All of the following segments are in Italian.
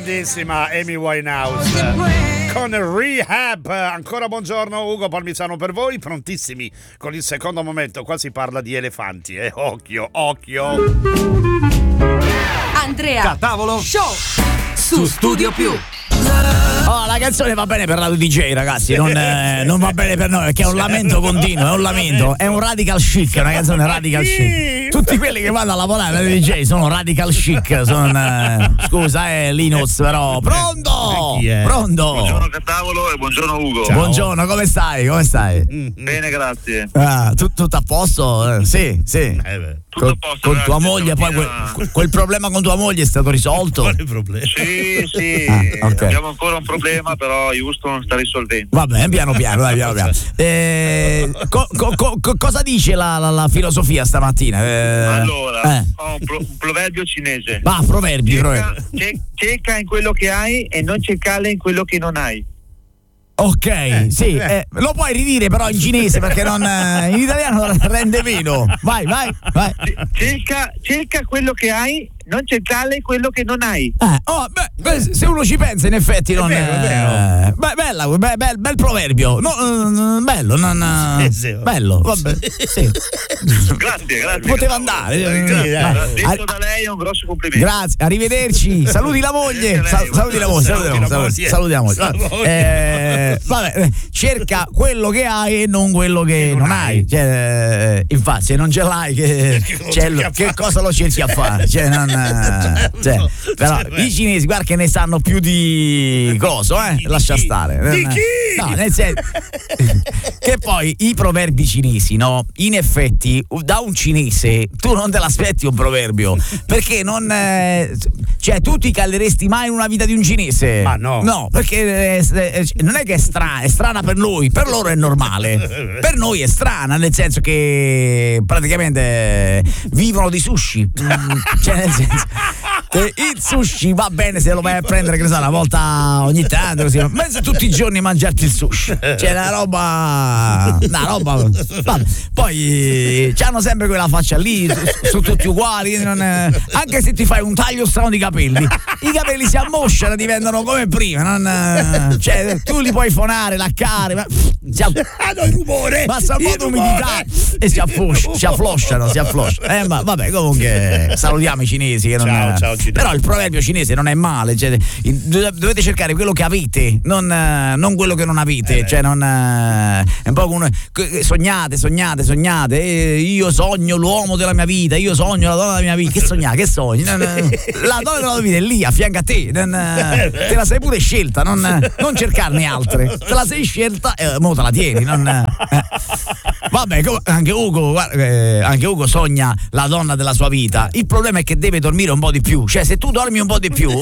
grandissima Amy Winehouse con Rehab. Ancora buongiorno, Ugo Palmisano per voi, prontissimi con il secondo momento. Qua si parla di elefanti, occhio. Andrea Catavolo Show su Studio Più. Oh, la canzone va bene per Radio DJ, ragazzi, non va bene per noi perché è un lamento continuo, è un radical chic, è una canzone radical chic. Tutti quelli che vanno a lavorare a Radio DJ sono radical chic, scusa Linus, però pronto? Buongiorno Catavolo e buongiorno Ugo. Ciao. Buongiorno, come stai? Bene, grazie. Tutto a posto? Sì. Tutto a posto, con tua moglie, poi quel problema con tua moglie è stato risolto? Quale problema? Sì. Okay. Abbiamo ancora un problema, però Houston sta risolvendo. Vabbè, piano. Cosa dice la filosofia stamattina? Allora, ho un proverbio cinese. Proverbi. Cerca in quello che hai e non cercare in quello che non hai. Ok, sì, lo puoi ridire però in cinese perché in italiano rende meno. Vai. Cerca quello che hai, non cercare quello che non hai. Se uno ci pensa, in effetti non è vero. Bel proverbio. Bello, bello. Vabbè, sì. Grazie. Poteva andare. Detto da lei è un grosso complimento. Grazie, arrivederci. Saluti la moglie. Saluti la moglie. Salutiamo. Vabbè, cerca quello che hai e non quello che non hai. Infatti, se non ce l'hai, che cosa lo cerchi a fare? Però i cinesi, guarda che ne sanno più di coso, lascia stare. Di chi? No, nel senso che poi i proverbi cinesi, no? In effetti, da un cinese tu non te l'aspetti un proverbio, perché non tu ti calderesti mai in una vita di un cinese? Ma no. No, perché non è che è strana per noi, per loro è normale. Per noi è strana, nel senso che praticamente vivono di sushi. Nel senso che il sushi va bene se lo vai a prendere, che ne so, una volta ogni tanto così, ma se tutti i giorni mangiarti il sushi, una roba vabbè. Poi c'hanno sempre quella faccia lì, sono tutti uguali, anche se ti fai un taglio strano di capelli, i capelli si ammosciano, diventano come prima, tu li puoi fonare, laccare, ma il rumore, basta un po' di umidità e si afflosciano. Ma vabbè, comunque salutiamo i cinesi che ciao cinesi. Però il proverbio cinese non è male, dovete cercare quello che avete, non quello che non avete, è un po' come sognate, io sogno l'uomo della mia vita, io sogno la donna della mia vita. Che sogni? La donna della tua vita è lì a fianco a te, te la sei pure scelta, non cercarne altre, te la sei scelta e mo te la tieni, vabbè, anche Ugo sogna la donna della sua vita. Il problema è che deve dormire un po' di più, se tu dormi un po' di più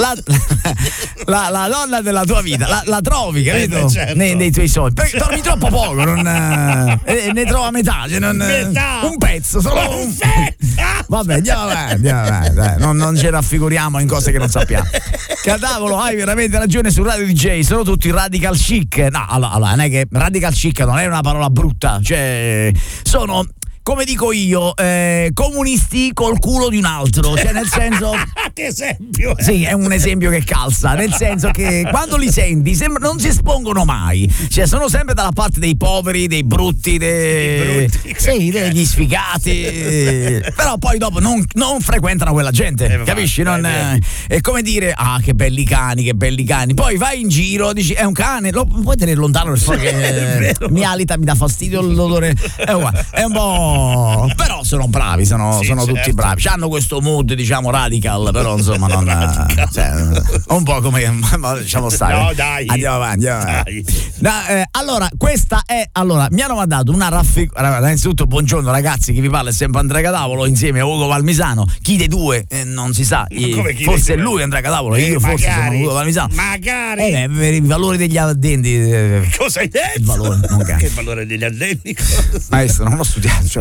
la donna della tua vita la trovi, capito? Certo. Nei tuoi sogni, perché dormi troppo poco, ne trova metà, un pezzo, solo un pezzo. Vabbè, andiamo avanti, dai, non ci raffiguriamo in cose che non sappiamo. Catavolo, hai veramente ragione, su Radio DJ sono tutti radical chic. No, allora non è che radical chic non è una parola brutta, sono, come dico io, comunisti col culo di un altro, nel senso che esempio? Sì, è un esempio che calza, nel senso che quando li senti non si espongono mai, sono sempre dalla parte dei poveri, dei brutti, degli sfigati, però poi dopo non frequentano quella gente, capisci? È come dire, che belli cani, poi vai in giro, dici è un cane, lo puoi tenere lontano perché mi alita, mi dà fastidio l'odore, è un po', però sono bravi, sono tutti bravi, hanno questo mood radical, però insomma un po' come lasciamo stare. No, dai. Andiamo avanti. Allora, questa è mi hanno mandato una raffigurazione. Innanzitutto buongiorno ragazzi, chi vi parla è sempre Andrea Catavolo insieme a Ugo Palmisano. Chi dei due non si sa, forse è lui Andrea Catavolo, io forse sono Ugo Palmisano. Magari per i valori degli ardenti. Cosa hai detto? Il valore, che valore degli ardenti? Maestro, non ho studiato,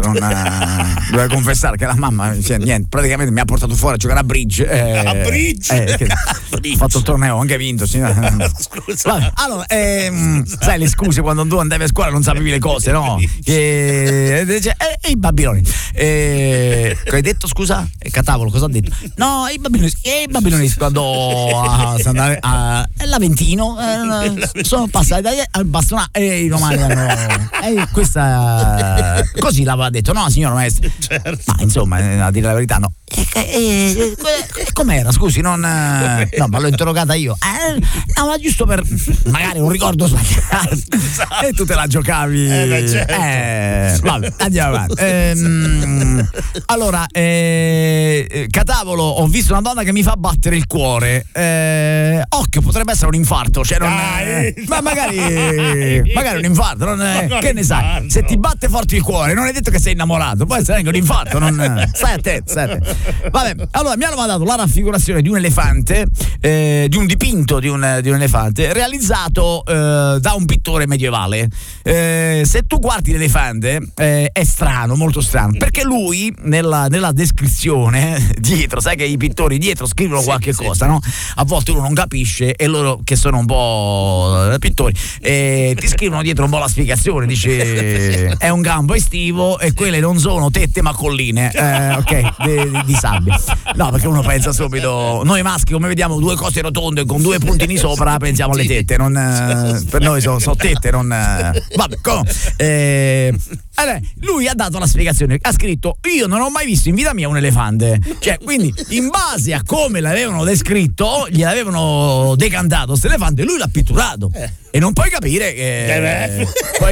non doveva confessare che la mamma, cioè, niente, praticamente mi ha portato fuori a giocare a bridge. A bridge? Ho fatto il torneo, ho anche vinto. Scusa. Vabbè, allora, sai le scuse quando tu andavi a scuola e non sapevi le cose, no? Che i babiloni. Che hai detto, scusa? Catavolo, cosa ha detto? No, i babiloni quando l'Aventino sono passati al bastonale e i romani hanno questa così l'aveva detto, no signor maestro? Certo. Ma insomma, a dire la verità no. Com'era? Scusi, non no, ma l'ho interrogata io. No, ma giusto per magari un ricordo sbagliato. E tu te la giocavi. Certo. Vabbè, andiamo avanti. Allora, Catavolo, ho visto una donna che mi fa battere il cuore. Occhio, potrebbe essere un infarto, cioè non ma magari un infarto, che ne sai? Se ti batte forte il cuore, non è detto che sei innamorato, può essere anche un infarto, stai attento. Vabbè, allora mi hanno mandato la raffigurazione di un elefante, di un dipinto di un elefante realizzato da un pittore medievale. Se tu guardi l'elefante è strano, molto strano, perché lui nella descrizione dietro, sai che i pittori dietro scrivono qualche cosa, no? A volte uno non capisce e loro che sono un po' pittori ti scrivono dietro un po' la spiegazione, dice è un campo estivo e quelle non sono tette ma colline, ok, di sabbia. No, perché uno pensa subito, noi maschi come vediamo due cose rotonde con due puntini sopra pensiamo alle tette, per noi sono tette, non vabbè, allora, lui ha dato la spiegazione, ha scritto io non ho mai visto in vita mia un elefante, cioè quindi in base a come l'avevano descritto gliel'avevano decantato questo elefante, lui l'ha pitturato e non puoi capire che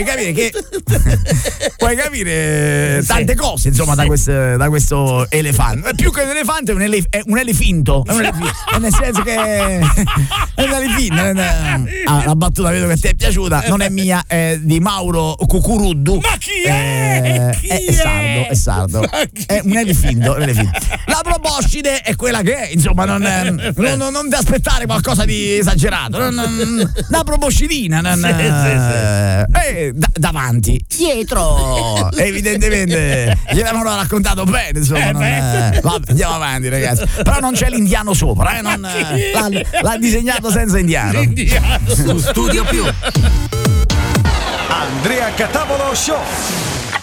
puoi capire tante cose insomma da questo elefante. Più che un elefante è un elefinto, nel senso che è un elefinto. La battuta vedo che ti è piaciuta, non è mia, è di Mauro Cucuruddu. Ma chi è? È sardo. È un elefinto. La proboscide è quella che è, insomma, non ti aspettare qualcosa di esagerato. La proboscidina, davanti, dietro, evidentemente gliel'avevano raccontato bene, insomma. Vabbè, andiamo avanti, ragazzi. Però non c'è l'indiano sopra, l'ha disegnato senza indiano. Su Studio Più. Andrea Catavolo Show.